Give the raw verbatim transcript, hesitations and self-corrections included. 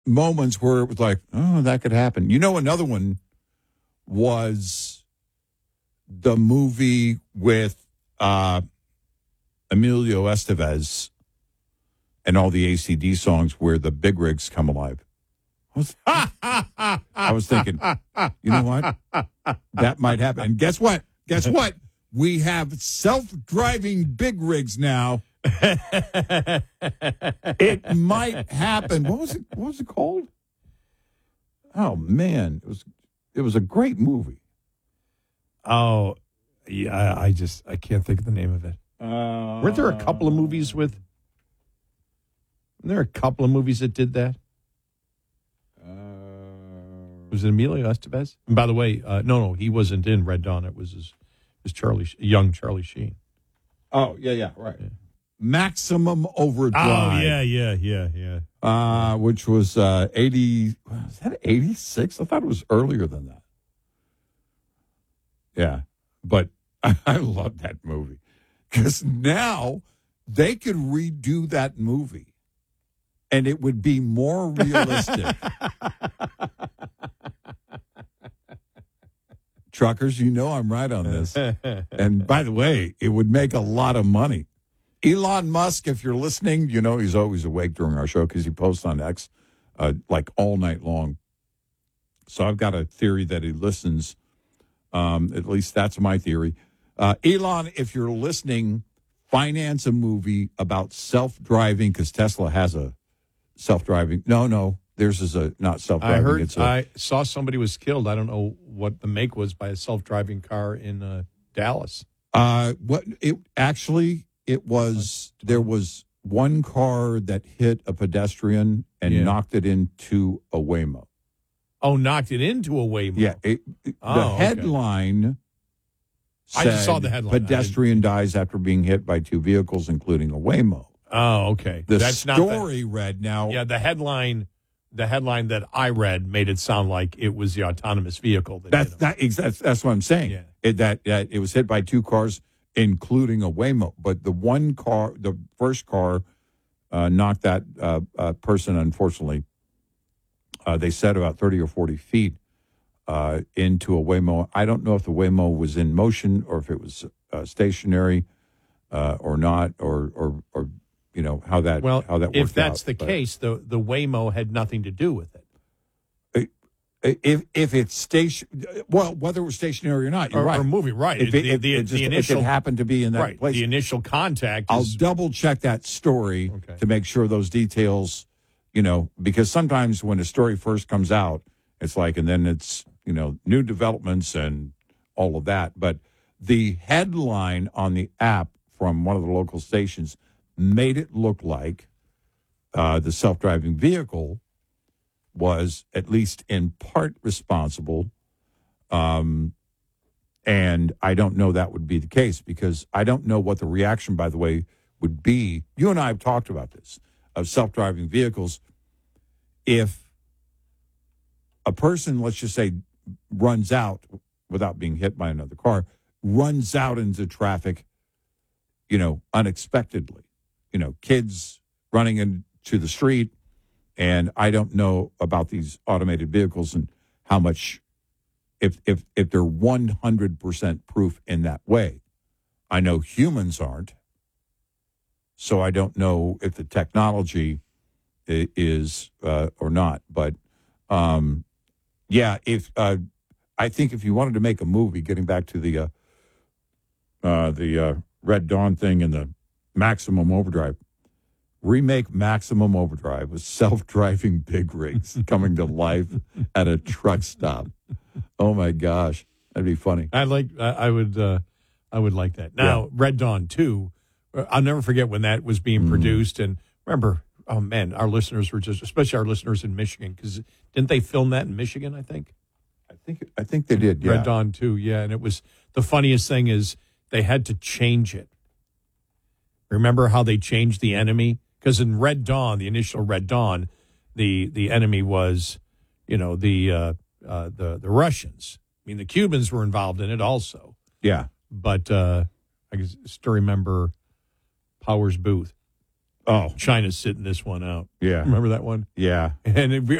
moments where it was like, oh, that could happen. You know, another one was the movie with uh, Emilio Estevez and all the A C D songs where the big rigs come alive. I was, I was thinking, you know what? That might happen. And guess what? Guess what? We have self-driving big rigs now. It might happen. What was it? What was it called? Oh man, it was it was a great movie. Oh, yeah. I just I can't think of the name of it. Uh, Weren't there a couple of movies with? Weren't there a couple of movies that did that? Uh, Was it Emilio Estevez? And by the way, uh, no, no, he wasn't in Red Dawn. It was his, his Charlie, young Charlie Sheen. oh yeah, yeah, right. Yeah. Maximum Overdrive. Oh yeah, yeah, yeah, yeah. Uh, which was uh, eighty. Was that eighty-six? I thought it was earlier than that. Yeah, but I, I love that movie because now they could redo that movie. And it would be more realistic. Truckers, you know I'm right on this. And by the way, it would make a lot of money. Elon Musk, if you're listening, you know he's always awake during our show because he posts on X uh, like all night long. So I've got a theory that he listens. Um, at least that's my theory. Uh, Elon, if you're listening, finance a movie about self-driving because Tesla has a self-driving. No, no. Theirs is a not self-driving. I heard. It's a, I saw somebody was killed. I don't know what the make was by a self-driving car in uh, Dallas. Uh, what it actually it was. There was one car that hit a pedestrian and Yeah. knocked it into a Waymo. Oh, knocked it into a Waymo. Yeah. It, it- Oh, the okay. headline. I just saw said the headline. I Pedestrian dies after being hit by two vehicles, including a Waymo. Oh, okay. The That's not the- story read now. Yeah, the headline, the headline that I read made it sound like it was the autonomous vehicle. That That's hit him. that. ex- That's, that's what I'm saying. Yeah. It, that, that it was hit by two cars, including a Waymo. But the one car, the first car, uh, knocked that uh, uh, person. Unfortunately, uh, they said about thirty or forty feet uh, into a Waymo. I don't know if the Waymo was in motion or if it was uh, stationary uh, or not, or or or you know how that Well, how that worked if that's out. the But case, the the Waymo had nothing to do with it. if if it's station, well, whether it was stationary or not, you're Or, right. or moving, right. If it, the, if the, it just, the initial, if it happened to be in that right, place, the initial contact I'll is, double check that story Okay. to make sure those details, you know, because sometimes when a story first comes out, it's like, and then it's, you know, new developments and all of that. But the headline on the app from one of the local stations made it look like uh, the self-driving vehicle was at least in part responsible. Um, and I don't know that would be the case because I don't know what the reaction, by the way, would be. You and I have talked about this, of self-driving vehicles. If a person, let's just say, runs out without being hit by another car, runs out into traffic, you know, unexpectedly, you know, kids running into the street. And I don't know about these automated vehicles and how much, if if if they're one hundred percent proof in that way. I know humans aren't. So I don't know if the technology i- is uh, or not. But, um, yeah, if uh, I think if you wanted to make a movie, getting back to the uh, uh, the uh, Red Dawn thing and the Maximum Overdrive, remake Maximum Overdrive with self-driving big rigs coming to life at a truck stop. Oh my gosh, that'd be funny. I like. I I would. Uh, I would like that. Now, Yeah. Red Dawn two. uh, I'll never forget when that was being Mm. produced. And remember, oh man, our listeners were just, especially our listeners in Michigan, because didn't they film that in Michigan? I think. I think I think they did. Yeah. Red Dawn two. Yeah, and it was the funniest thing is they had to change it. Remember how they changed the enemy? Because in Red Dawn, the initial Red Dawn, the the enemy was, you know, the uh, uh, the the Russians. I mean, the Cubans were involved in it also. Yeah. But uh, I can still remember Powers Booth. Oh, China's sitting this one out. yeah. Remember that one? Yeah. And it,